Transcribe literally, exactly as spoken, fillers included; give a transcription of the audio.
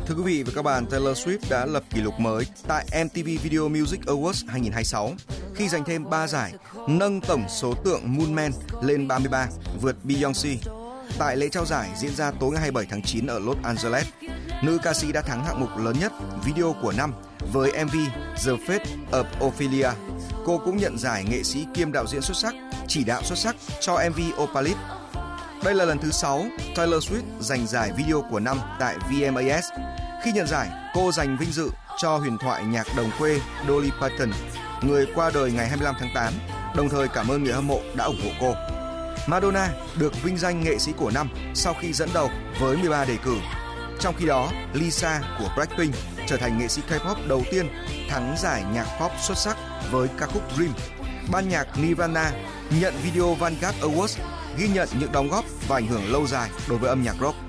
Thưa quý vị và các bạn, Taylor Swift đã lập kỷ lục mới tại em tê vê Video Music Awards hai không hai sáu khi giành thêm ba giải, nâng tổng số tượng Moon Man lên ba mươi ba, vượt Beyoncé. Tại lễ trao giải diễn ra tối ngày hai mươi bảy tháng chín ở Los Angeles, nữ ca sĩ đã thắng hạng mục lớn nhất video của năm với em vê The Fate of Ophelia. Cô cũng nhận giải nghệ sĩ kiêm đạo diễn xuất sắc, chỉ đạo xuất sắc cho em vê Opaline. Đây là lần thứ sáu Taylor Swift giành giải video của năm tại vê em a ét. Khi nhận giải, cô giành vinh dự cho huyền thoại nhạc đồng quê Dolly Parton, người qua đời ngày hai mươi lăm tháng tám, đồng thời cảm ơn người hâm mộ đã ủng hộ cô. Madonna được vinh danh nghệ sĩ của năm sau khi dẫn đầu với mười ba đề cử. Trong khi đó, Lisa của Blackpink trở thành nghệ sĩ K-pop đầu tiên thắng giải nhạc pop xuất sắc với ca khúc Dream. Ban nhạc Nirvana nhận Video Vanguard Awards, ghi nhận những đóng góp và ảnh hưởng lâu dài đối với âm nhạc rock.